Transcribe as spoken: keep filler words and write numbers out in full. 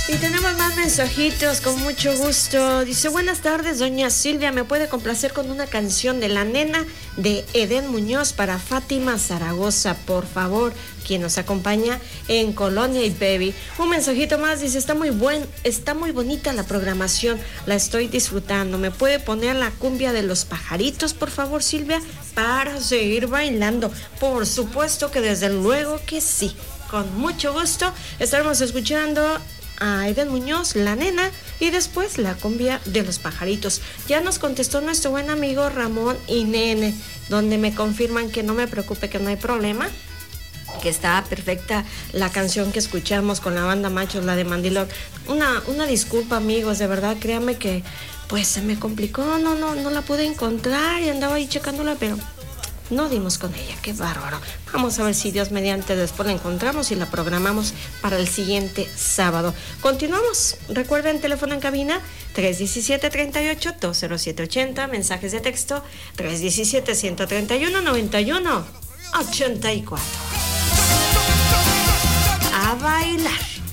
Y tenemos más mensajitos, con mucho gusto. Dice, buenas tardes, doña Silvia, ¿me puede complacer con una canción de La Nena de Edén Muñoz para Fátima Zaragoza, por favor, quien nos acompaña en Colonia y Baby? Un mensajito más, dice, está muy buen, está muy bonita la programación, la estoy disfrutando. ¿Me puede poner la cumbia de los pajaritos, por favor, Silvia, para seguir bailando? Por supuesto que desde luego que sí. Con mucho gusto estaremos escuchando a Edén Muñoz, La Nena, y después la cumbia de los pajaritos. Ya nos contestó nuestro buen amigo Ramón y Nene, donde me confirman que no me preocupe, que no hay problema, que está perfecta la canción que escuchamos con la banda Machos, la de Mandilón. Una, una disculpa, amigos, de verdad, créanme que pues se me complicó, no, no, no la pude encontrar y andaba ahí checándola, pero no dimos con ella. Qué bárbaro. Vamos a ver si Dios mediante después la encontramos y la programamos para el siguiente sábado. Continuamos. Recuerden, teléfono en cabina tres uno siete, tres ocho, dos cero siete ocho cero, mensajes de texto tres uno siete, uno tres uno, nueve uno ocho cuatro. A bailar.